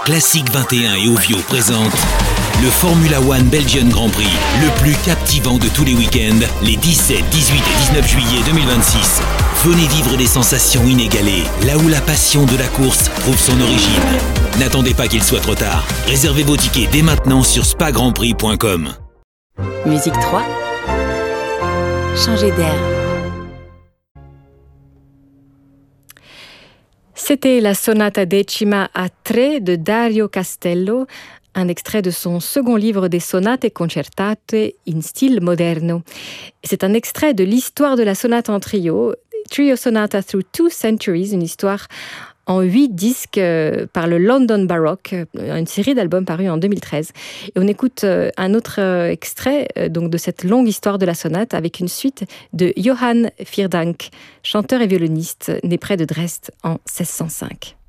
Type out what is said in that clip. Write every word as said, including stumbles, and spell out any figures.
Classique vingt et un et Ovio présentent le Formula One Belgian Grand Prix, le plus captivant de tous les week-ends, les dix-sept, dix-huit et dix-neuf juillet deux mille vingt-six. Venez vivre des sensations inégalées, là où la passion de la course trouve son origine. N'attendez pas qu'il soit trop tard. Réservez vos tickets dès maintenant sur spa grand prix point com. Musique trois. Changer d'air. C'était la sonata decima a tre de Dario Castello, un extrait de son second livre des sonates concertate in stile moderno. C'est un extrait de l'histoire de la sonate en trio, Trio Sonata Through Two Centuries, une histoire en huit disques euh, par le London Baroque, une série d'albums parus en deux mille treize. Et on écoute euh, un autre euh, extrait euh, donc de cette longue histoire de la sonate avec une suite de Johann Vierdanck, chanteur et violoniste né près de Dresde en seize cent cinq.